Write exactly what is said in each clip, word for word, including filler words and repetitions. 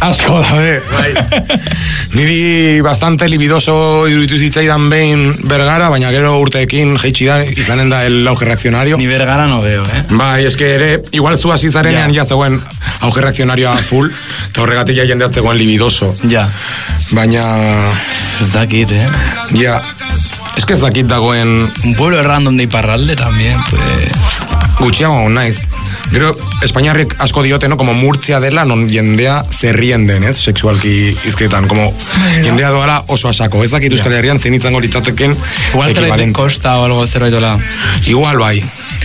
Asko da, be, bai. Niri bastante libidoso iruditu zitzaidan behin Bergara, baina gero urteekin jeitsi da, izanen da el auge reaccionario. Ni Bergara no veo, eh? Bai, eske ere, igual zu hasi zarenean ja zegoen auge reaccionarioa full, eta horregatik ja jendeat zegoen libidoso. Ja. Baina... Ez dakit, eh? Ja. Es que ez dakit dagoen... Un pueblo random de Iparralde también, pues... Gutxiago naiz. Gero, Espainiarrek asko dioteno, como Murtzia dela, non jendea zerrien den, ez? Sexualki izketan, como jendea doala oso asako. Ez dakit Euskal Herrian zein izango litzateken equivalente. Igual zerbait kosta o algo zerbaitola. Igual bai.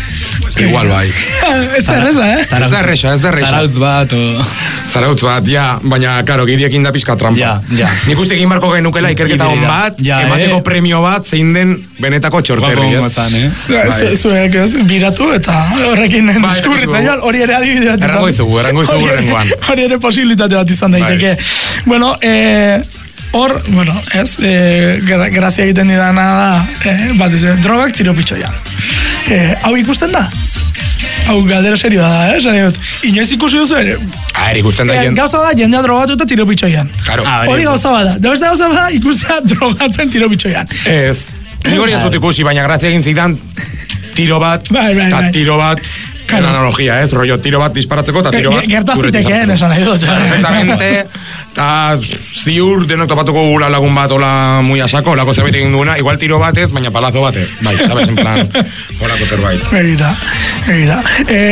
Igual bai. Ez da erreza, eh? Ez da erreza, ez da erreza. Zarautz bat, o... Zarautz bat, ja, baina, karo, giriekin da pizka trampa. Ja, ja. Nik uste egin barko genukela ikerketa hon bat, ja, emateko eh? premio bat, zein den benetako txorterri, ez? Gotan, eh? Zuek, ez, biratu eta horrekin diskurritzen joan, hori ere adibide bat izan. Errango izugu, errango izugu rengoan. Hori ere posibilitate bat izan daiteke. Bueno, eh... Hor, bueno, ez, e, grazia egiten didana da, e, bat ez, drogak tiro pitxoian. E, hau ikusten da? Hau galdera serioa da, eh? Zare dut, inoiz ikusi duzu ere? Ah, ikusten da e, jende. Gauza da, jendea drogatu eta tiro pitxoian. Claro. Hori gauza bada. Da beste gauza bada, ikustea drogatzen tiro pitxoian. Ez, nik hori ez dut ikusi, baina grazia egin zidan tiro bat, eta tiro bat, en analogia, ez, rollo, tiro bat disparatzeko, eta tiro bat... Gertazitekeen, esan nahi dut. Perfectamente, eta ziur denok topatuko gula lagun bat ola muy asako, olako zerbait egin duena, igual tiro batez, baina palazo batez, bai, sabes, en plan, olako zerbait. Egira, egira.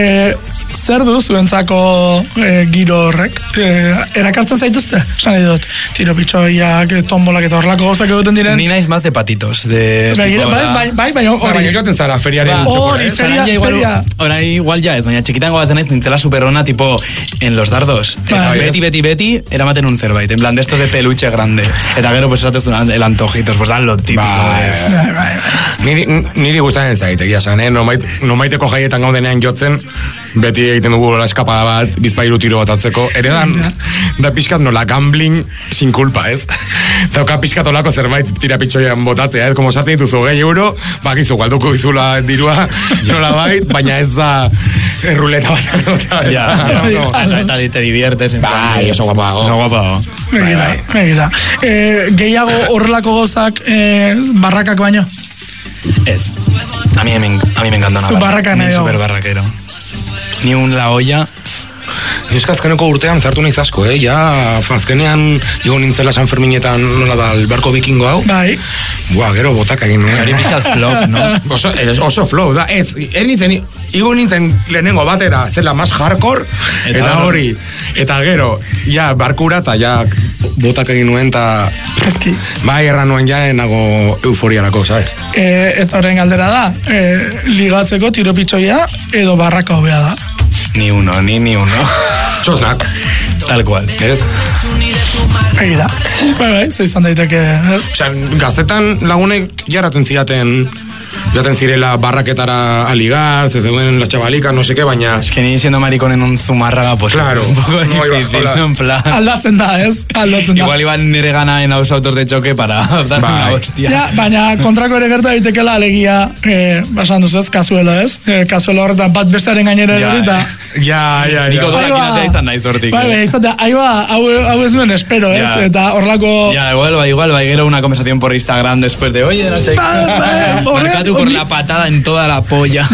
E, zer du zuentzako e, giro horrek? E, erakartzen zaituzte? Esan nahi dut, tiro pitxoiak, tombolak eta horrelako gozak egiten diren? Ni naiz más de patitos, de... Bai, bai, bai, baina hori. Baina joaten zara feriaren txoko, hori, feria, feria. Orai, igual ya ez, baina txikitango bat zenez nintzela superona, tipo, en los dardos. Eta beti, beti, beti, eramaten un zerbait, en plan, de estos de peluche grande. Eta gero, pues, esatez el antojitos, pues, dan lo típico. Bai, bai, Niri, niri guztaren ez daite, egia zan, eh? Nomaiteko jaietan gaudenean jotzen, beti egiten dugu la eskapada bat, bizpairu tiro bat atzeko, ere dan, da pixkat nola gambling sin culpa, ez? Dauka pixkat olako zerbait tirapitxoian botatzea, ez? Como zaten dituzu gehi euro, bakizu, galduko izula dirua, nola bait, baina ez da ruleta bat. Ja, eta te diviertes. Bai, oso guapago. Oso guapago. Egira, egira. Gehiago horrelako gozak barrakak baino? Ez. A mí me encanta una Su barraka nahi. Ni super barraquero. Ni un la olla. Ni eskazkeneko urtean zartu nahiz asko, eh? Ja, azkenean igo nintzela San Ferminetan nola da, albarko bikingo hau. Bai. Buah, gero botak egin nuen. Hori pizkat flop, no? Oso, es, oso flow, da, ez, ez nintzen, igo nintzen lehenengo batera, zela más hardcore, eta, eta hori, eta gero, ja, barkura, eta ja, botak egin nuen, eta... Eski. Bai, erran nuen ja, enago euforiarako, sabes? E, eta horren galdera da, e, ligatzeko tiro pitxoia, edo barraka hobea da. Ni uno, ni ni uno. Txosnak. Tal cual. Ez? Egira. Bai, bai, ze izan daiteke, ez? Osa, gaztetan lagunek jaraten ziaten, joaten zirela barraketara aligar, ze zeuden las chavalikas, no seke, baina... Es que ni siendo maricón en un zumárraga, pues claro, un poco no, difícil, iba, ¿no? En plan... Aldatzen da, ez? Aldatzen da. Igual iban nire gana en los autos de choque para dar bai. una hostia. Ja, baina kontrako ere gerta daitekela alegia, eh, basan duz ez, kasuela, ez? Eh, kasuela horretan bat bestearen gainera Ja, erorita. Ja, ja, ja. Niko dola kinatea izan nahi zortik. Bai, bai, izatea, ahí ba, hau, hau ez nuen espero, ez? Ja. Eta horlako... Ya, igual, va, igual, va, gero una conversación por Instagram después de, oye, no sé, Marcatu por la patada en toda la polla.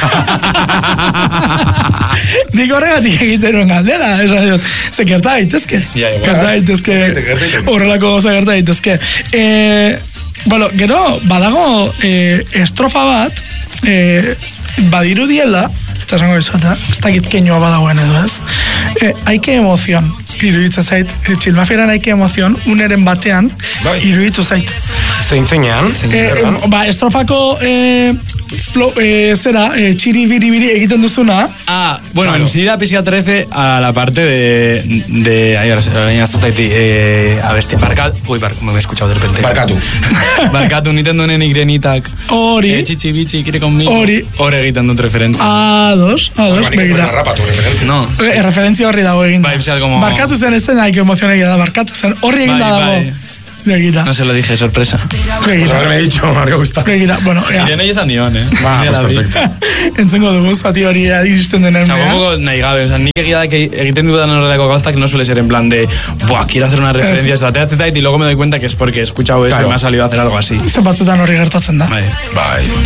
Nik horregatik egiten nuen galdera, esan dut, ze gerta daitezke. Ja, igual. Gerta daitezke, horrelako goza gerta daitezke. Eh, bueno, gero, badago eh, estrofa bat, eh, badiru diela, eta esango izata, ez dakit keinoa badagoen edo ez, eh, haike emozion, iruditzen zait, eh, txilmafiran haike emozion, uneren batean, bai. iruditu zait. Zein zeinean? Eh, eh, ba, estrofako eh, flow, eh, zera, eh, txiri biri biri egiten duzuna. Ah, bueno, claro. en sí da pizkat trefe a la parte de... de ahí, ahora ya esto zaiti, eh, a bestia, Barkatu, uy, bar, me he escuchado de repente. Barkatu. Barkatu, niten duen igrenitak. Hori. Eh, chichi bichi, quiere conmigo. Hori. Hore egiten dut referentzia. A dos, a dos, begira. Rapatu, referentzia. No. Eh, referentzia horri dago egin da. Bai, pizkat como... Barkatu zen ez zen haike emozionegia da, barkatu zen horri egin da Bai, dago. bai. Begira. No se lo dije, sorpresa. Begira. Pues me he dicho, Mario Gusta. Begira, bueno, ea. Irene esan nion, eh? Ba, pues perfecto. Entzengo dugu, zati hori iristen den Nago poco nahi gabe, o sea, nik egia da que egiten dudan horrelako gauzak no suele ser en plan de, buah, quiero hacer una referencia, estrategia, etcétera, y luego me doy cuenta que es porque he escuchado eso y me ha salido a hacer algo así. Zer batzutan hori gertatzen da. Bai. Bai.